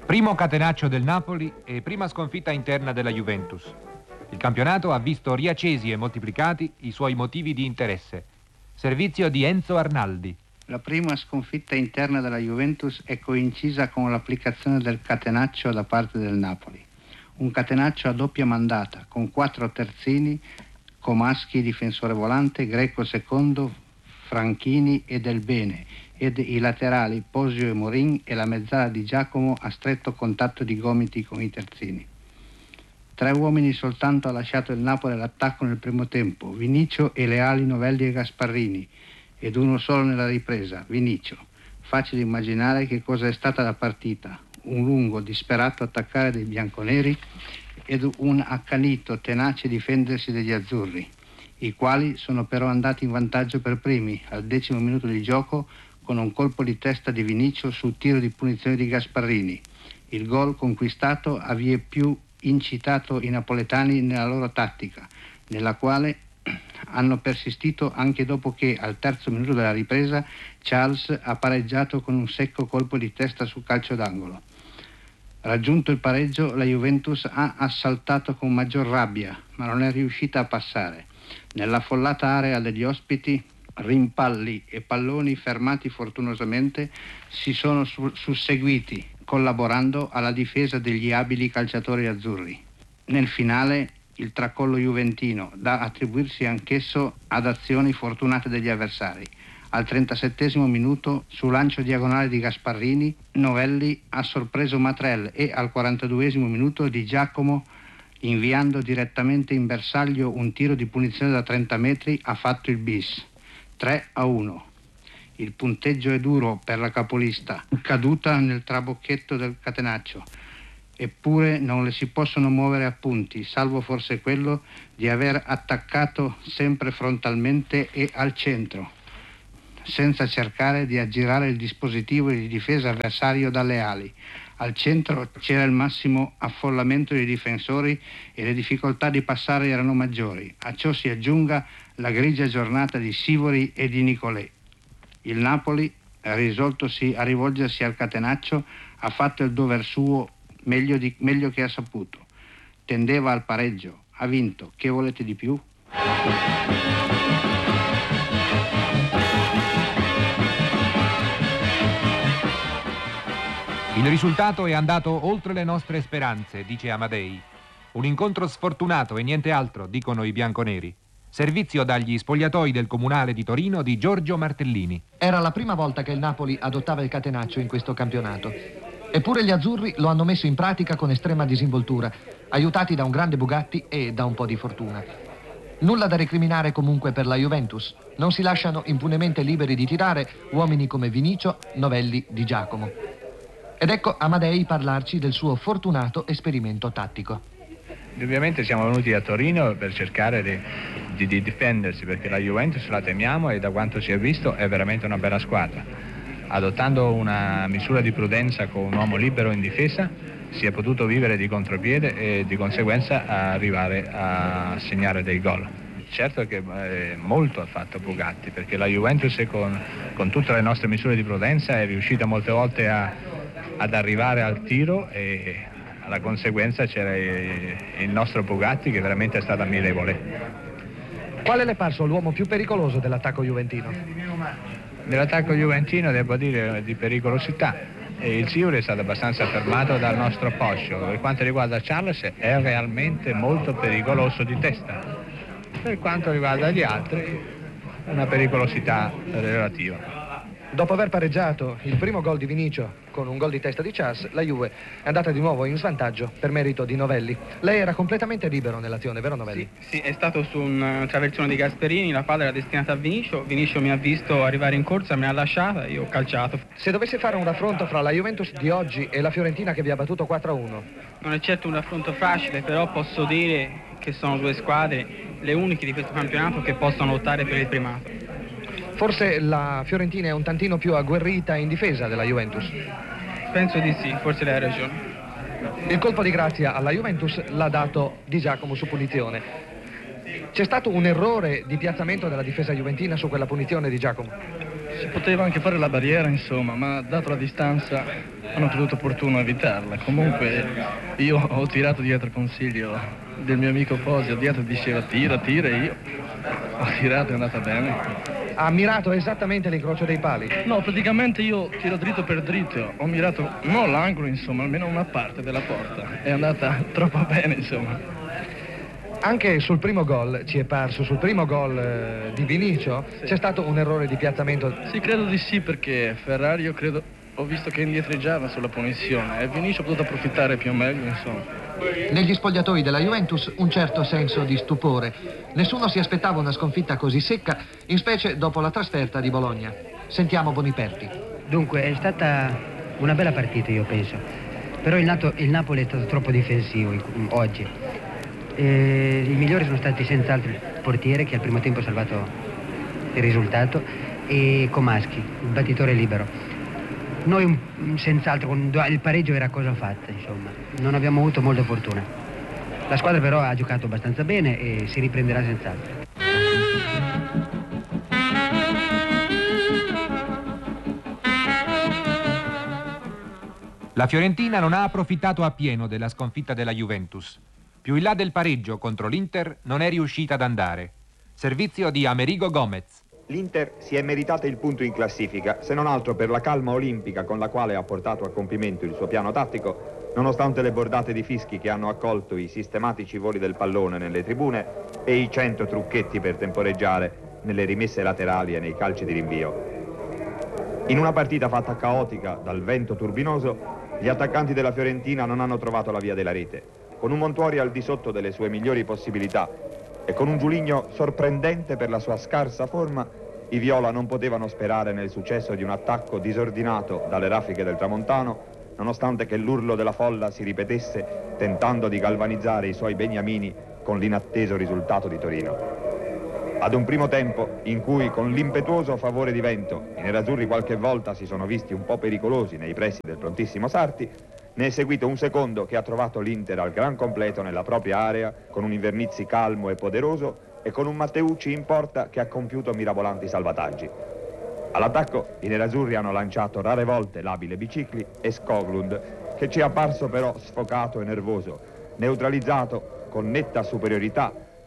Primo catenaccio del Napoli e prima sconfitta interna della Juventus. Il campionato ha visto riaccesi e moltiplicati i suoi motivi di interesse. Servizio di Enzo Arnaldi. La prima sconfitta interna della Juventus è coincisa con l'applicazione del catenaccio da parte del Napoli. Un catenaccio a doppia mandata, con 4 terzini, Comaschi, difensore volante, Greco secondo, Franchini e Del Bene, ed i laterali Posio e Morin e la mezzala di Giacomo a stretto contatto di gomiti con i terzini. 3 uomini soltanto ha lasciato il Napoli all'attacco nel primo tempo, Vinicio e Leali, Novelli e Gasparrini, ed uno solo nella ripresa, Vinicio. Facile immaginare che cosa è stata la partita, un lungo, disperato attaccare dei bianconeri ed un accanito, tenace difendersi degli azzurri, i quali sono però andati in vantaggio per primi, al 10° minuto di gioco, con un colpo di testa di Vinicio sul tiro di punizione di Gasparrini. Il gol conquistato ha vieppiù incitato i napoletani nella loro tattica, nella quale hanno persistito anche dopo che al 3° minuto della ripresa Charles ha pareggiato con un secco colpo di testa su calcio d'angolo. Raggiunto il pareggio, la Juventus ha assaltato con maggior rabbia, ma non è riuscita a passare. Nell'affollata area degli ospiti, rimpalli e palloni fermati fortunosamente si sono susseguiti, collaborando alla difesa degli abili calciatori azzurri. Nel finale il tracollo juventino, da attribuirsi anch'esso ad azioni fortunate degli avversari. Al 37° minuto, su lancio diagonale di Gasparrini, Novelli ha sorpreso Matrel e al 42° minuto Di Giacomo, inviando direttamente in bersaglio un tiro di punizione da 30 metri, ha fatto il bis. 3-1. Il punteggio è duro per la capolista, caduta nel trabocchetto del catenaccio. Eppure non le si possono muovere a punti, salvo forse quello di aver attaccato sempre frontalmente e al centro, senza cercare di aggirare il dispositivo di difesa avversario dalle ali. Al centro c'era il massimo affollamento dei difensori e le difficoltà di passare erano maggiori. A ciò si aggiunga la grigia giornata di Sivori e di Nicolè. Il Napoli, risoltosi a rivolgersi al catenaccio, ha fatto il dover suo meglio che ha saputo. Tendeva al pareggio, ha vinto. Che volete di più? Il risultato è andato oltre le nostre speranze, dice Amadei. Un incontro sfortunato e niente altro, dicono i bianconeri. Servizio dagli spogliatoi del Comunale di Torino di Giorgio Martellini. Era la prima volta che il Napoli adottava il catenaccio in questo campionato. Eppure gli azzurri lo hanno messo in pratica con estrema disinvoltura, aiutati da un grande Bugatti e da un po' di fortuna. Nulla da recriminare comunque per la Juventus. Non si lasciano impunemente liberi di tirare uomini come Vinicio, Novelli, Di Giacomo. Ed ecco Amadei parlarci del suo fortunato esperimento tattico. Ovviamente siamo venuti a Torino per cercare di difendersi, perché la Juventus la temiamo e da quanto si è visto è veramente una bella squadra. Adottando una misura di prudenza con un uomo libero in difesa si è potuto vivere di contropiede e di conseguenza arrivare a segnare dei gol. Certo che molto ha fatto Bugatti, perché la Juventus con tutte le nostre misure di prudenza è riuscita molte volte ad arrivare al tiro e alla conseguenza c'era il nostro Bugatti che veramente è stato ammirevole. Quale le è parso l'uomo più pericoloso dell'attacco juventino? Nell'attacco juventino devo dire di pericolosità. Il Sivori è stato abbastanza fermato dal nostro Poscio. Per quanto riguarda Charles è realmente molto pericoloso di testa. Per quanto riguarda gli altri una pericolosità relativa. Dopo aver pareggiato il primo gol di Vinicio con un gol di testa di Charles, la Juve è andata di nuovo in svantaggio per merito di Novelli. Lei era completamente libero nell'azione, vero Novelli? Sì, è stato su un traversone di Gasperini, la palla era destinata a Vinicio. Vinicio mi ha visto arrivare in corsa, me l'ha lasciata e io ho calciato. Se dovesse fare un raffronto fra la Juventus di oggi e la Fiorentina che vi ha battuto 4-1? Non è certo un raffronto facile, però posso dire che sono due squadre, le uniche di questo campionato, che possono lottare per il primato. Forse la Fiorentina è un tantino più agguerrita in difesa della Juventus? Penso di sì, forse lei ha ragione. Il colpo di grazia alla Juventus l'ha dato Di Giacomo su punizione. C'è stato un errore di piazzamento della difesa juventina su quella punizione di Giacomo? si poteva anche fare la barriera, insomma, ma dato la distanza hanno creduto opportuno evitarla. Comunque io ho tirato dietro il consiglio del mio amico Fosio, dietro diceva tira e io ho tirato, è andata bene. Ha mirato esattamente l'incrocio dei pali? No, praticamente io tiro dritto per dritto, ho mirato non l'angolo, insomma, almeno una parte della porta. È andata troppo bene, insomma. Anche sul primo gol ci è parso, sul primo gol di Vinicio, sì, c'è stato un errore di piazzamento? Sì, credo di sì, perché Ferrari, io credo, ho visto che indietreggiava sulla punizione e Vinicio ha potuto approfittare più o meglio, insomma. Negli spogliatoi della Juventus un certo senso di stupore. Nessuno si aspettava una sconfitta così secca, in specie dopo la trasferta di Bologna. Sentiamo Boniperti. Dunque, è stata una bella partita, io penso. Però il Napoli è stato troppo difensivo oggi. I migliori sono stati senz'altro il portiere, che al primo tempo ha salvato il risultato, e Comaschi, il battitore libero. Noi senz'altro il pareggio era cosa fatta, insomma, non abbiamo avuto molta fortuna. La squadra però ha giocato abbastanza bene e si riprenderà senz'altro. La Fiorentina non ha approfittato appieno della sconfitta della Juventus. Più in là del pareggio contro l'Inter non è riuscita ad andare. Servizio di Amerigo Gomez. L'Inter si è meritata il punto in classifica, se non altro per la calma olimpica con la quale ha portato a compimento il suo piano tattico, nonostante le bordate di fischi che hanno accolto i sistematici voli del pallone nelle tribune e i 100 trucchetti per temporeggiare nelle rimesse laterali e nei calci di rinvio. In una partita fatta caotica dal vento turbinoso, gli attaccanti della Fiorentina non hanno trovato la via della rete, con un Montuori al di sotto delle sue migliori possibilità e con un Giuligno sorprendente per la sua scarsa forma, i viola non potevano sperare nel successo di un attacco disordinato dalle raffiche del Tramontano, nonostante che l'urlo della folla si ripetesse tentando di galvanizzare i suoi beniamini con l'inatteso risultato di Torino. Ad un primo tempo in cui con l'impetuoso favore di vento i nerazzurri qualche volta si sono visti un po' pericolosi nei pressi del prontissimo Sarti, ne è seguito un secondo che ha trovato l'Inter al gran completo nella propria area, con un Invernizzi calmo e poderoso e con un Matteucci in porta che ha compiuto mirabolanti salvataggi. All'attacco i nerazzurri hanno lanciato rare volte l'abile Bicicli e Skoglund, che ci è apparso però sfocato e nervoso, neutralizzato con netta superiorità